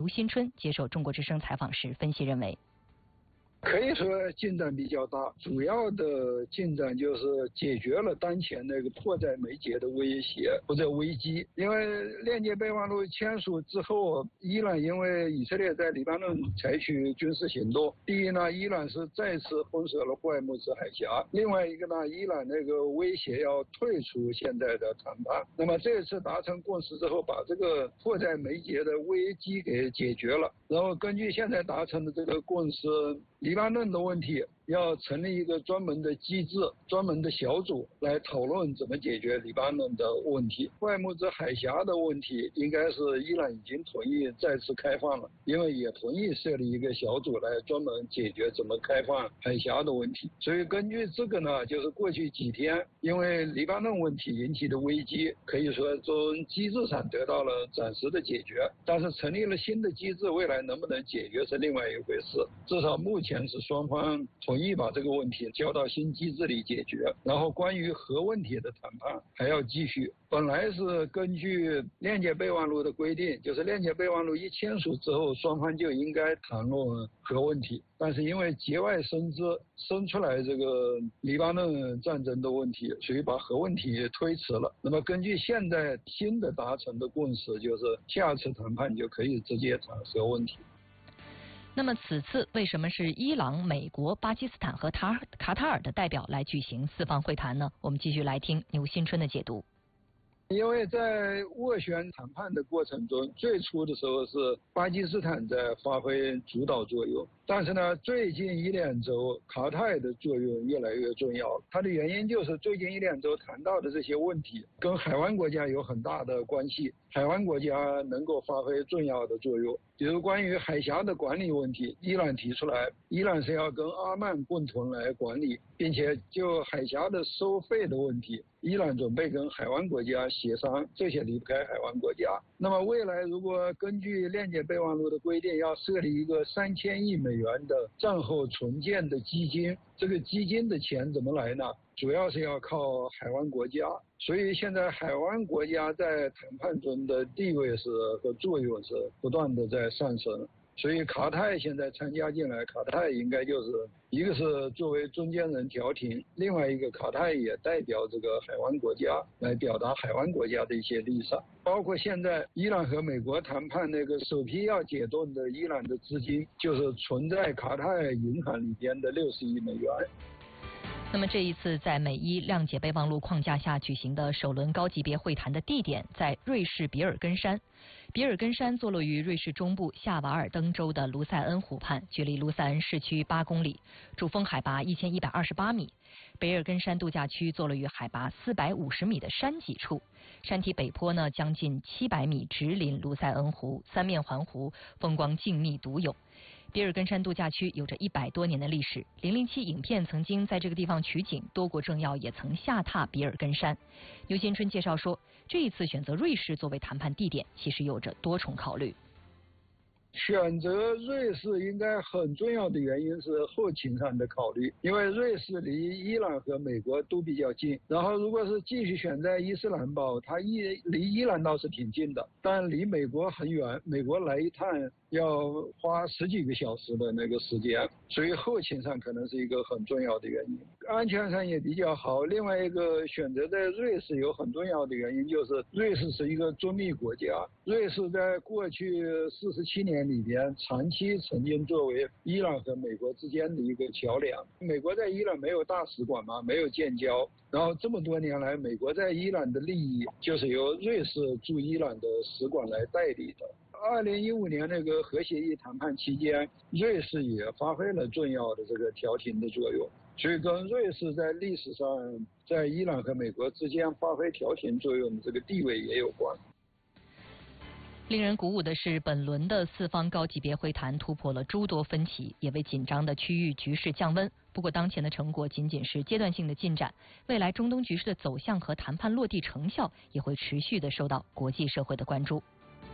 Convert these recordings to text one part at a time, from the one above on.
新春接受中国之声采访时分析认为。 可以说进展比较大，主要的进展就是解决了当前那个迫在眉睫的威胁或者危机。因为链接备忘录签署之后，伊朗因为以色列在黎巴嫩采取军事行动，第一呢，伊朗是再次封锁了霍尔木兹海峡；另外一个呢，伊朗那个威胁要退出现在的谈判。那么这次达成共识之后，把这个迫在眉睫的危机给解决了。然后根据现在达成的这个共识，黎巴嫩的问题要成立一个专门的机制、专门的小组来讨论怎么解决黎巴嫩的问题。霍尔木兹海峡的问题应该是伊朗已经同意再次开放了，因为也同意设立一个小组来专门解决怎么开放海峡的问题。所以根据这个呢，就是过去几天因为黎巴嫩问题引起的危机，可以说从机制上得到了暂时的解决，但是成立了新的机制，未来能不能解决是另外一回事。至少目前是双方同意把这个问题交到新机制里解决，然后关于核问题的谈判还要继续。本来是根据链接备忘录的规定，就是链接备忘录一签署之后，双方就应该谈论核问题，但是因为节外生枝，生出来这个黎巴嫩战争的问题，所以把核问题推迟了。那么根据现在新的达成的共识，就是下次谈判就可以直接谈核问题。 那么此次为什么是伊朗、美国、巴基斯坦和卡塔尔的代表来举行四方会谈呢？我们继续来听牛新春的解读。 因为在斡旋谈判的过程中，最初的时候是巴基斯坦在发挥主导作用，但是呢，最近一两周卡塔尔的作用越来越重要了。它的原因就是最近一两周谈到的这些问题跟海湾国家有很大的关系，海湾国家能够发挥重要的作用。比如关于海峡的管理问题，伊朗提出来，伊朗是要跟阿曼共同来管理，并且就海峡的收费的问题，伊朗准备跟海湾国家协商，这些离不开海湾国家。那么未来如果根据链接备忘录的规定，要设立一个3000亿美元的战后重建的基金，这个基金的钱怎么来呢？主要是要靠海湾国家，所以现在海湾国家在谈判中的地位和作用是不断的在上升。所以卡塔尔现在参加进来，卡塔尔应该就是一个是作为中间人调停，另外一个卡塔尔也代表这个海湾国家来表达海湾国家的一些立场，包括现在伊朗和美国谈判那个首批要解冻的伊朗的资金，就是存在卡塔尔银行里边的60亿美元。 那么这一次在美伊谅解备忘录框架下举行的首轮高级别会谈的地点在瑞士比尔根山。比尔根山坐落于瑞士中部夏瓦尔登州的卢塞恩湖畔，距离卢塞恩市区8公里，主峰海拔1128米。比尔根山度假区坐落于海拔450米的山脊处，山体北坡呢将近700米，直临卢塞恩湖，三面环湖，风光静谧独有。比尔根山度假区有着100多年的历史，007影片曾经在这个地方取景，多国政要也曾下榻比尔根山。牛新春介绍说，这一次选择瑞士作为谈判地点，其实有着多重考虑。 选择瑞士应该很重要的原因是后勤上的考虑，因为瑞士离伊朗和美国都比较近，然后如果是继续选在伊斯兰堡，它离伊朗倒是挺近的，但离美国很远，美国来一趟要花10几个小时的那个时间，所以后勤上可能是一个很重要的原因。安全上也比较好，另外一个选择在瑞士有很重要的原因就是瑞士是一个中立国家，瑞士在过去47年里边长期曾经作为伊朗和美国之间的一个桥梁。美国在伊朗没有大使馆嘛，没有建交，然后这么多年来美国在伊朗的利益就是由瑞士驻伊朗的使馆来代理的。2015年那个核协议谈判期间，瑞士也发挥了重要的这个调停的作用，所以跟瑞士在历史上在伊朗和美国之间发挥调停作用的这个地位也有关。 令人鼓舞的是，本轮的四方高级别会谈突破了诸多分歧，也为紧张的区域局势降温。不过当前的成果仅仅是阶段性的进展，未来中东局势的走向和谈判落地成效也会持续的受到国际社会的关注。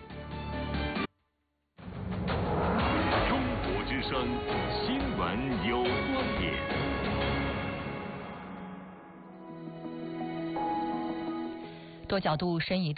中国之声新闻有观点。 多角度深移